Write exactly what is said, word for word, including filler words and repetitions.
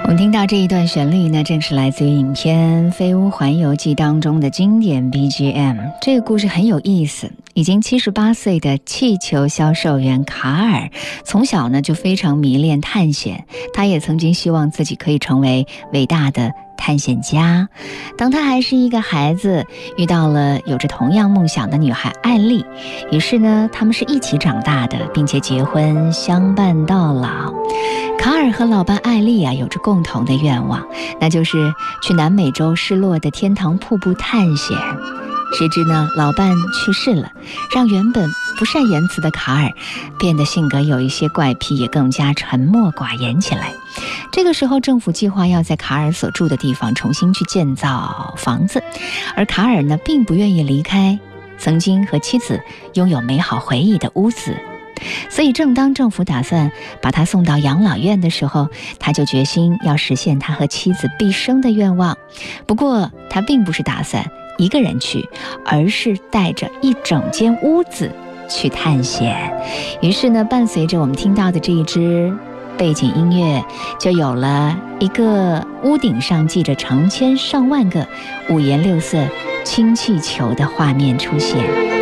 我们听到这一段旋律呢，正是来自于影片《飞屋环游记》当中的经典 B G M。 这个故事很有意思，已经七十八岁的气球销售员卡尔从小呢就非常迷恋探险，他也曾经希望自己可以成为伟大的探险家。当他还是一个孩子，遇到了有着同样梦想的女孩艾丽，于是呢他们是一起长大的，并且结婚相伴到老。卡尔和老伴艾丽啊有着共同的愿望，那就是去南美洲失落的天堂瀑布探险。谁知呢老伴去世了，让原本不善言辞的卡尔变得性格有一些怪癖，也更加沉默寡言起来。这个时候政府计划要在卡尔所住的地方重新去建造房子，而卡尔呢并不愿意离开曾经和妻子拥有美好回忆的屋子。所以正当政府打算把他送到养老院的时候，他就决心要实现他和妻子毕生的愿望。不过他并不是打算一个人去，而是带着一整间屋子去探险。于是呢伴随着我们听到的这一支背景音乐，就有了一个屋顶上系着成千上万个五颜六色氢气球的画面出现。